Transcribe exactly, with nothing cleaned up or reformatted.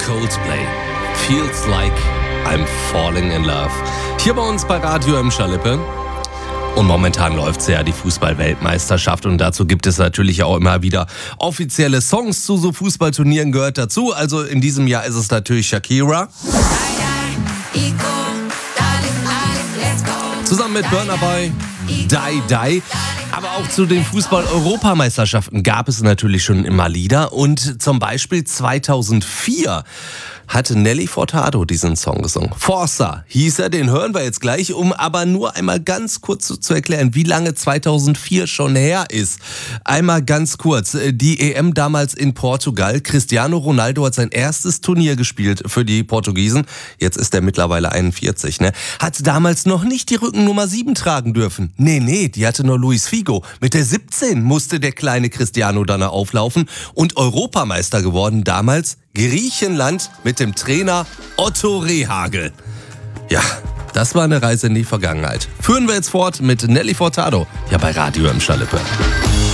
Coldplay. Feels like I'm falling in love. Hier bei uns bei Radio im Schalippe. Und momentan läuft's ja die Fußball-Weltmeisterschaft und dazu gibt es natürlich auch immer wieder offizielle Songs zu so Fußballturnieren, gehört dazu. Also in diesem Jahr ist es natürlich Shakira. Zusammen mit Burna Boy, Die Die. Aber auch zu den Fußball-Europameisterschaften gab es natürlich schon immer Lieder. Und zum Beispiel zweitausendvier hatte Nelly Furtado diesen Song gesungen. Forza hieß er, den hören wir jetzt gleich, um aber nur einmal ganz kurz zu, zu erklären, wie lange zweitausendvier schon her ist. Einmal ganz kurz, die E M damals in Portugal. Cristiano Ronaldo hat sein erstes Turnier gespielt für die Portugiesen. Jetzt ist er mittlerweile einundvierzig, ne? Hat damals noch nicht die Rückennummer sieben tragen dürfen. Nee, nee, die hatte nur Luis Figo. Mit der siebzehn musste der kleine Cristiano dann auflaufen und Europameister geworden damals Griechenland mit dem Trainer Otto Rehhagel. Ja, das war eine Reise in die Vergangenheit. Führen wir jetzt fort mit Nelly Furtado, ja bei Radio im Schalippe.